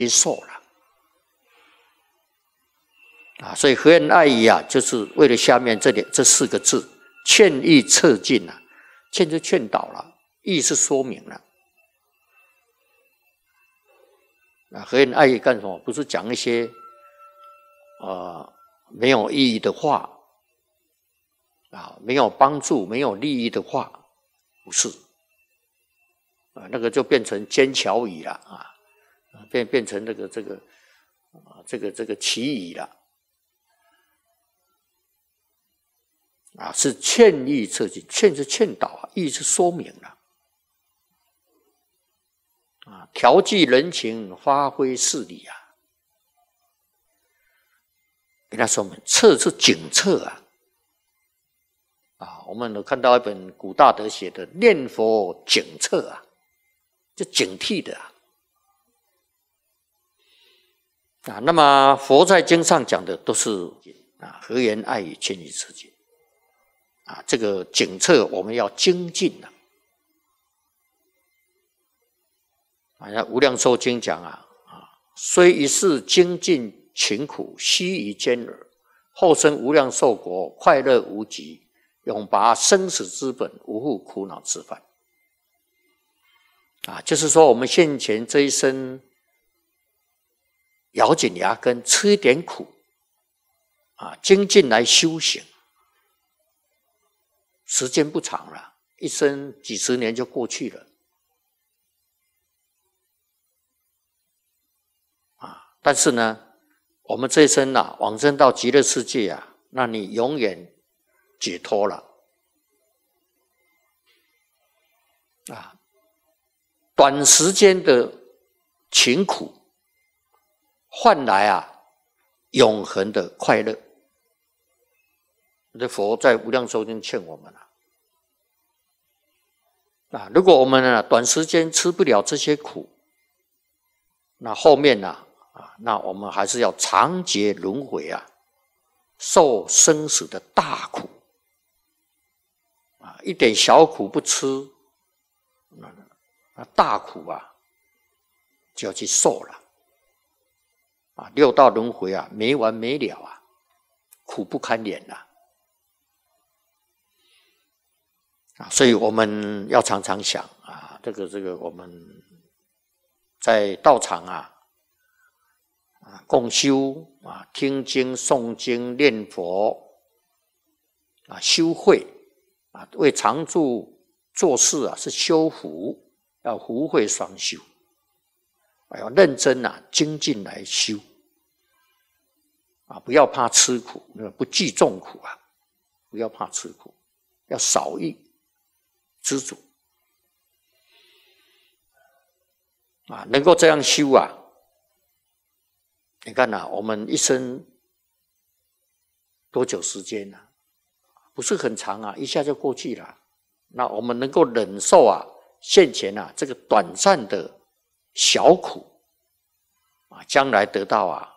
接受了啊。所以和颜爱语啊，就是为了下面这四个字：劝喻策进啊。劝是劝导了，喻是说明了。啊，和颜爱语干什么？不是讲一些没有意义的话啊，没有帮助、没有利益的话，不是啊，那个就变成尖巧语了啊，变成这个奇语了啊，是劝喻策进，劝是劝导啊，喻是说明了啊，调剂人情，发挥事理啊。给他说明，策是警策啊！啊，我们有看到一本古大德写的《念佛警策》啊，就警惕的啊。那么佛在经上讲的都是啊，和颜爱语，劝喻策进啊。这个警策我们要精进啊。像《无量寿经》讲啊，虽一世精进勤苦，须臾间耳，后生无量寿国，快乐无极，永拔生死之本，无复苦恼之患。啊，就是说我们现前这一生咬紧牙根吃一点苦啊，精进来修行，时间不长了，一生几十年就过去了啊。但是呢，我们这一生啊，往生到极乐世界啊，那你永远解脱了啊！短时间的勤苦换来啊永恒的快乐。这佛在《无量寿经》劝我们啊，如果我们呢短时间吃不了这些苦，那后面呢那我们还是要长劫轮回啊，受生死的大苦啊，一点小苦不吃，那大苦啊就要去受了啊，六道轮回啊没完没了啊，苦不堪言啊。所以我们要常常想啊，这个我们在道场共修啊，听经诵经念佛啊，修慧啊，为常住做事啊是修福，要福慧双修，要认真精进来修啊，不要怕吃苦，不计重苦啊，不要怕吃苦，要少欲知足啊，能够这样修啊。你看我们一生多久时间不是很长一下就过去了。那我们能够忍受现前这个短暂的小苦将来得到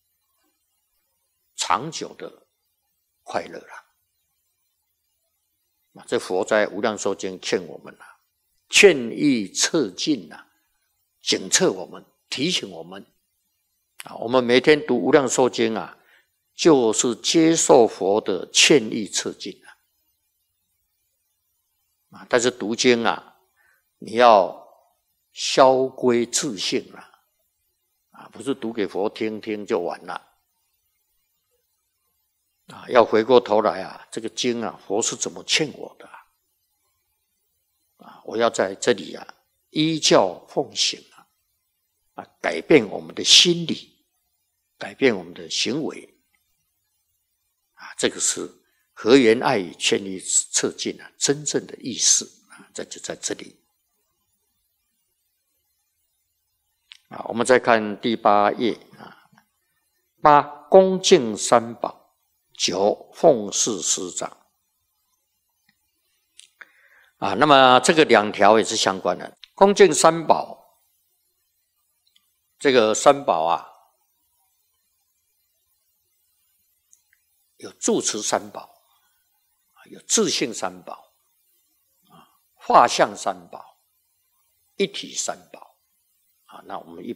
长久的快乐了。这佛在《无量寿经》劝我们劝喻策进警策我们，提醒我们我们每天读《无量寿经》就是接受佛的劝喻策进但是读经你要消归自性不是读给佛听听就完了要回过头来这个经佛是怎么劝我的我要在这里依教奉行改变我们的心理，改变我们的行为这个是和颜爱语，劝喻策进真正的意思就在这里我们再看第8页8恭敬三宝，9奉事师长那么这个2条也是相关的。恭敬三宝，这个三宝有住持三宝，有自性三宝，法相三宝，一体三宝那我们